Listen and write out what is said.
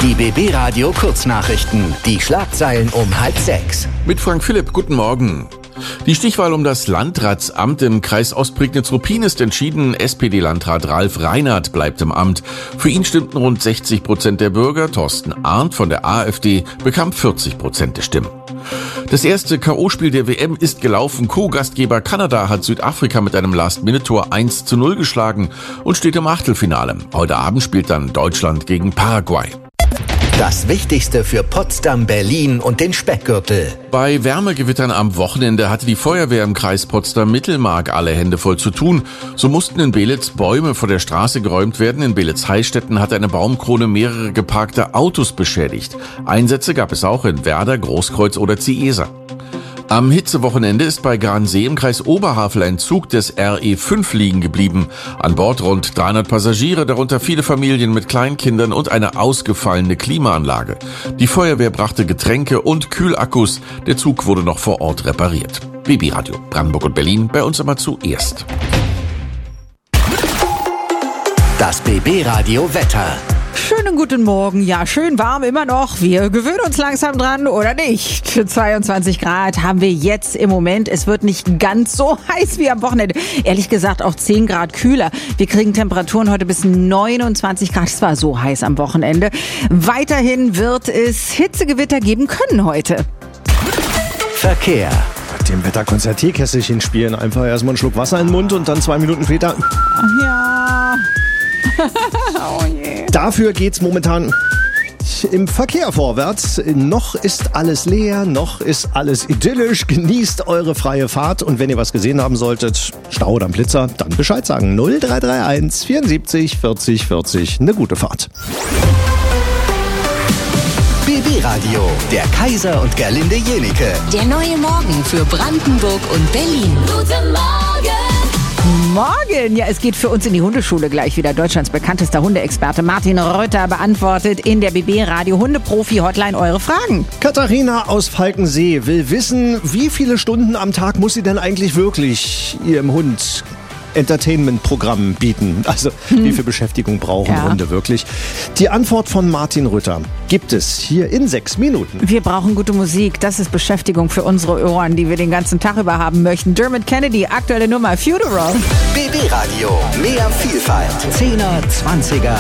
Die BB Radio Kurznachrichten. Die Schlagzeilen um 5:30. Mit Frank Philipp, guten Morgen. Die Stichwahl um das Landratsamt im Kreis Ostprignitz-Ruppin ist entschieden. SPD-Landrat Ralf Reinhardt bleibt im Amt. Für ihn stimmten rund 60% der Bürger. Thorsten Arndt von der AfD bekam 40% der Stimmen. Das erste K.O.-Spiel der WM ist gelaufen. Co-Gastgeber Kanada hat Südafrika mit einem Last-Minute-Tor 1:0 geschlagen und steht im Achtelfinale. Heute Abend spielt dann Deutschland gegen Paraguay. Das Wichtigste für Potsdam, Berlin und den Speckgürtel. Bei Wärmegewittern am Wochenende hatte die Feuerwehr im Kreis Potsdam-Mittelmark alle Hände voll zu tun. So mussten in Belitz Bäume vor der Straße geräumt werden. In Belitz-Heißstetten hat eine Baumkrone mehrere geparkte Autos beschädigt. Einsätze gab es auch in Werder, Großkreuz oder Ziesa. Am Hitzewochenende ist bei Gransee im Kreis Oberhavel ein Zug des RE5 liegen geblieben. An Bord rund 300 Passagiere, darunter viele Familien mit Kleinkindern und eine ausgefallene Klimaanlage. Die Feuerwehr brachte Getränke und Kühlakkus. Der Zug wurde noch vor Ort repariert. BB Radio Brandenburg und Berlin, bei uns immer zuerst. Das BB Radio Wetter. Schönen guten Morgen. Ja, schön warm immer noch. Wir gewöhnen uns langsam dran, oder nicht? 22 Grad haben wir jetzt im Moment. Es wird nicht ganz so heiß wie am Wochenende. Ehrlich gesagt auch 10 Grad kühler. Wir kriegen Temperaturen heute bis 29 Grad. Es war so heiß am Wochenende. Weiterhin wird es Hitzegewitter geben können heute. Verkehr. Dem Wetterkonzert Teekesselchen spielen. Einfach erstmal einen Schluck Wasser in den Mund und dann 2 Minuten später. Ach ja. Oh je. Dafür geht's momentan im Verkehr vorwärts. Noch ist alles leer, noch ist alles idyllisch. Genießt eure freie Fahrt und wenn ihr was gesehen haben solltet, Stau oder Blitzer, dann Bescheid sagen. 0331 74 40 40. Eine gute Fahrt. BB Radio, der Kaiser und Gerlinde Jenike. Der neue Morgen für Brandenburg und Berlin. Guten Morgen! Morgen! Ja, es geht für uns in die Hundeschule gleich wieder. Deutschlands bekanntester Hundeexperte Martin Reuter beantwortet in der BB Radio Hundeprofi-Hotline eure Fragen. Katharina aus Falkensee will wissen, wie viele Stunden am Tag muss sie denn eigentlich wirklich ihrem Hund Entertainment-Programm bieten? Also wie viel Beschäftigung brauchen Hunde wirklich? Die Antwort von Martin Rütter gibt es hier in 6 Minuten. Wir brauchen gute Musik. Das ist Beschäftigung für unsere Ohren, die wir den ganzen Tag über haben möchten. Dermot Kennedy, aktuelle Nummer Funeral. BB Radio, mehr Vielfalt. 10er, 20er,